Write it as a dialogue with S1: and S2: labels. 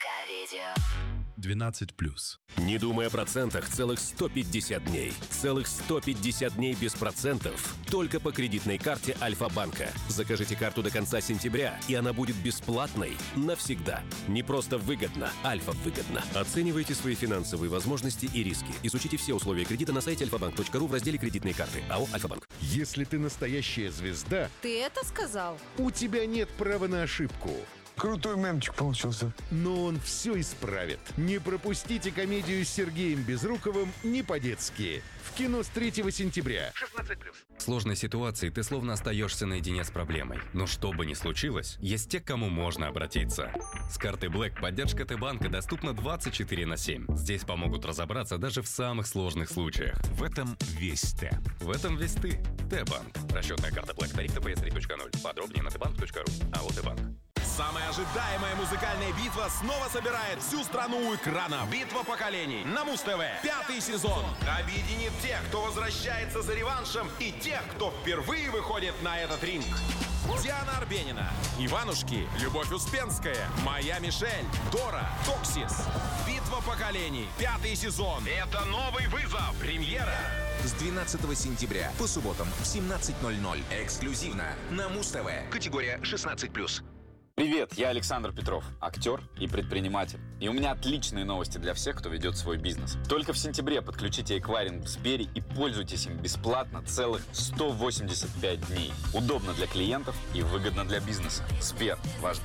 S1: Видео.
S2: 12+.
S3: Не думай о процентах целых 150 дней. Целых 150 дней без процентов. Только по кредитной карте Альфа-банка. Закажите карту до конца сентября, и она будет бесплатной навсегда. Не просто выгодно, Альфа-выгодно. Оценивайте свои финансовые возможности и риски. Изучите все условия кредита на сайте alfabank.ru в разделе «Кредитные карты». АО «Альфа-банк».
S4: Если ты настоящая звезда,
S5: Ты это сказал?
S4: у тебя нет права на ошибку.
S6: Крутой мемчик получился.
S4: Но он все исправит. Не пропустите комедию с Сергеем Безруковым «Не по-детски». В кино с 3 сентября. 16+.
S7: В сложной ситуации ты словно остаешься наедине с проблемой. Но что бы ни случилось, есть те, к кому можно обратиться. С карты Black поддержка Т-банка доступна 24/7. Здесь помогут разобраться даже в самых сложных случаях.
S2: В этом весь Т.
S7: В этом весь ты. Т-банк. Расчетная карта Black. Тариф TPS 3.0. Подробнее на tbank.ru. АО Т-банк.
S8: Самая ожидаемая музыкальная битва снова собирает всю страну у экрана. Битва поколений на Муз-ТВ. 5-й сезон объединит тех, кто возвращается за реваншем, и тех, кто впервые выходит на этот ринг. Диана Арбенина, Иванушки, Любовь Успенская, Моя Мишель, Дора, Токсис. Битва поколений. 5-й сезон. Это новый вызов. Премьера.
S9: С 12 сентября по субботам в 17:00. Эксклюзивно на Муз-ТВ. Категория 16+.
S10: Привет, я Александр Петров, актер и предприниматель. И у меня отличные новости для всех, кто ведет свой бизнес. Только в сентябре подключите эквайринг в Сбере и пользуйтесь им бесплатно целых 185 дней. Удобно для клиентов и выгодно для бизнеса. Сбер, ваш